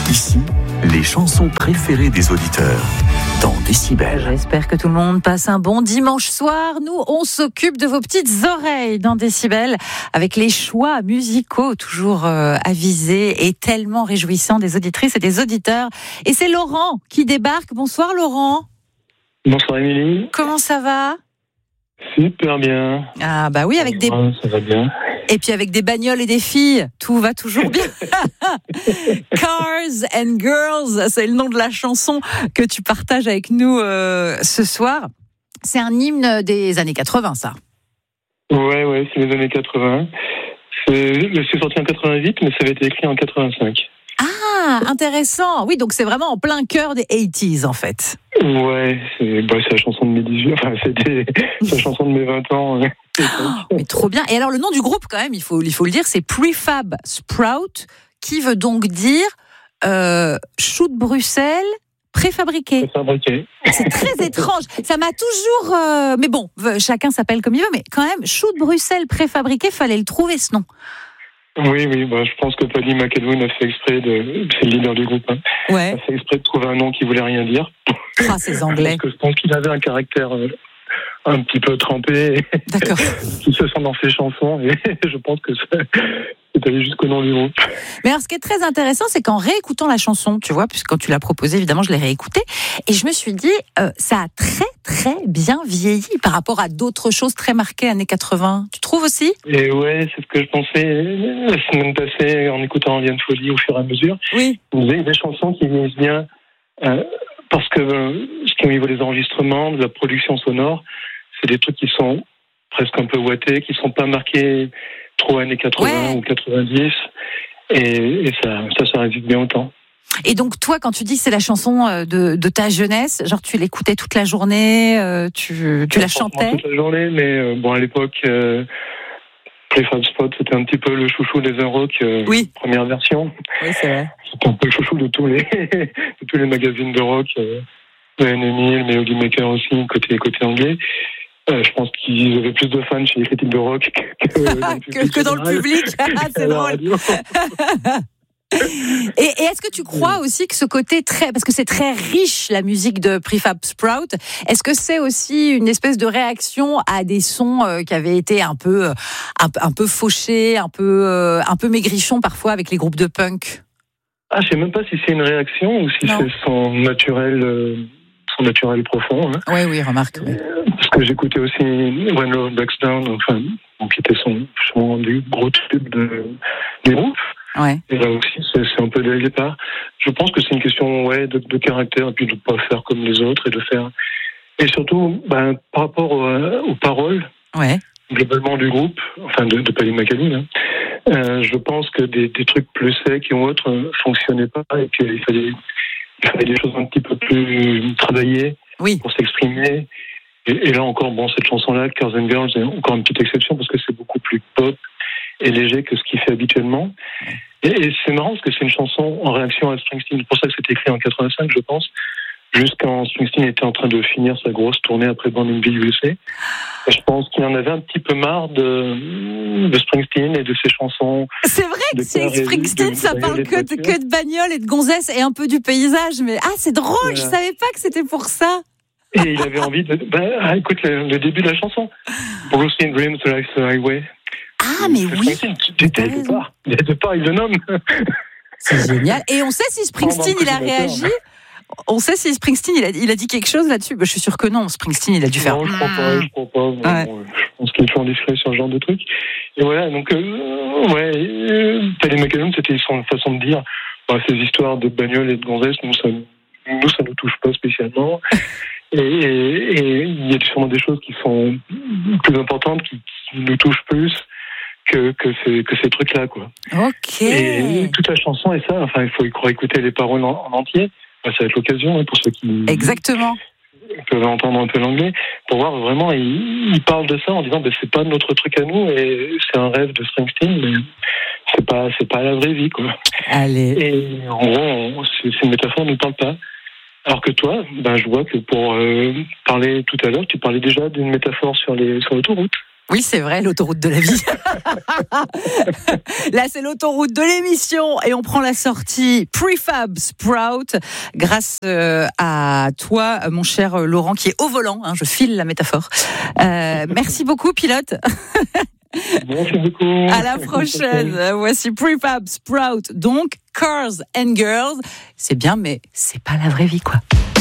Ici, les chansons préférées des auditeurs dans Décibel. J'espère que tout le monde passe un bon dimanche soir. Nous, on s'occupe de vos petites oreilles dans Décibel avec les choix musicaux toujours avisés et tellement réjouissants des auditrices et des auditeurs. Et c'est Laurent qui débarque. Bonsoir Laurent. Bonsoir Émilie. Comment ça va ? Super bien. Ah bah oui, avec des... Ça va bien. Et puis avec des bagnoles et des filles, tout va toujours bien. Cars and Girls, c'est le nom de la chanson que tu partages avec nous ce soir. C'est un hymne des années 80, ça. Ouais, c'est les années 80. C'est sorti en 88, mais ça avait été écrit en 85. Ah, intéressant. Oui, donc c'est vraiment en plein cœur des 80s, en fait. Ouais, c'est la chanson de mes 18... Enfin, c'était la chanson de mes 20 ans. Mais trop bien. Et alors, le nom du groupe, quand même, il faut le dire, c'est Prefab Sprout, qui veut donc dire chou de Bruxelles préfabriqué. C'est très étrange. Ça m'a toujours... mais bon, chacun s'appelle comme il veut, mais quand même, chou de Bruxelles préfabriqué, fallait le trouver, ce nom. Oui, je pense que Paddy McAdwin a fait exprès c'est le leader du groupe, hein. Ouais. A fait exprès de trouver un nom qui voulait rien dire. Ah, ces Anglais. Parce que je pense qu'il avait un caractère un petit peu trempé. D'accord. Qui se sent dans ses chansons, et je pense que c'est allé jusqu'au nom du groupe. Mais alors, ce qui est très intéressant, c'est qu'en réécoutant la chanson, tu vois, puisque quand tu l'as proposée, évidemment, je l'ai réécoutée, et je me suis dit, ça a très, très bien vieilli par rapport à d'autres choses très marquées années 80. Tu trouves aussi ? Et ouais, c'est ce que je pensais la semaine passée en écoutant Liane Folly au fur et à mesure. Oui. Il y a des chansons qui vieillissent bien parce que au niveau des enregistrements, de la production sonore, c'est des trucs qui sont presque un peu ouatés, qui sont pas marqués trop années 80 ou 90, et ça résiste bien au temps. Et donc toi, quand tu dis que c'est la chanson de ta jeunesse, genre tu l'écoutais toute la journée, tu la chantais toute la journée, mais à l'époque, Prefab Sprout, c'était un petit peu le chouchou des Un-Rock, première version. Oui, c'est vrai. C'était un peu le chouchou de tous les magazines de rock, de NME, Melody Maker aussi, côté anglais. Je pense qu'ils avaient plus de fans chez les critiques de rock que dans le public. C'est drôle. Et est-ce que tu crois aussi que ce côté parce que c'est très riche, la musique de Prefab Sprout, est-ce que c'est aussi une espèce de réaction à des sons qui avaient été un peu fauchés, un peu maigrichons parfois avec les groupes de punk? Je sais même pas si c'est une réaction ou si c'est son naturel profond. Hein. Oui, remarque. Oui. Parce que j'écoutais aussi When Love Backs Down, qui était son du gros tube du groupe. Ouais. Et là aussi, c'est un peu dès le départ. Je pense que c'est une question de caractère, et puis de ne pas faire comme les autres, et de faire... Et surtout, par rapport aux paroles, globalement du groupe, de Paddy McAdwin, je pense que des trucs plus secs et autres fonctionnaient pas, et qu'il fallait des choses un petit peu plus travaillées pour s'exprimer. Et là encore, cette chanson-là, Cars and Girls, est encore une petite exception parce que c'est beaucoup plus pop et léger que ce qu'il fait habituellement. Et c'est marrant parce que c'est une chanson en réaction à Springsteen. C'est pour ça que c'était écrit en 85, je pense, jusqu'à Springsteen était en train de finir sa grosse tournée après Born in the USA. Et je pense qu'il en avait un petit peu marre de Springsteen et de ses chansons. C'est vrai que c'est Springsteen, ça parle que de bagnole et de gonzesse et un peu du paysage. Mais c'est drôle, je savais pas que c'était pour ça. Et il avait envie de... écoute le début de la chanson. Bruce in Dreams, The Life's Highway. Ah, mais oui. Dès le départ, il le nomme. C'est génial. Et on sait si Springsteen, il a réagi. On sait si Springsteen, il a dit quelque chose là-dessus. Je suis sûr que non. Springsteen, il a dû faire... Non, je crois pas. Ouais. Je pense qu'il est toujours discret sur ce genre de truc. Et voilà, donc... Paddy McAdwin, c'était son façon de dire ces histoires de bagnole et de gonzesse, ça nous touche pas spécialement. Et il y a sûrement des choses qui sont plus importantes, qui nous touchent plus que ces trucs-là, quoi. Ok. Et toute la chanson est ça. Il faut écouter les paroles en entier. Ça va être l'occasion pour ceux qui peuvent entendre un peu l'anglais, pour voir vraiment, il parle de ça en disant c'est pas notre truc à nous et c'est un rêve de Springsteen, mais c'est pas la vraie vie, quoi. Allez. Et en gros, ces métaphores ne parlent pas. Alors que toi, je vois que pour parler tout à l'heure, tu parlais déjà d'une métaphore sur l'autoroute. Oui, c'est vrai, l'autoroute de la vie. Là, c'est l'autoroute de l'émission et on prend la sortie Prefab Sprout grâce à toi, mon cher Laurent, qui est au volant. Je file la métaphore. Merci beaucoup, pilote. Merci beaucoup. À la prochaine. Voici Prefab Sprout, donc Cars and Girls. C'est bien, mais c'est pas la vraie vie, quoi.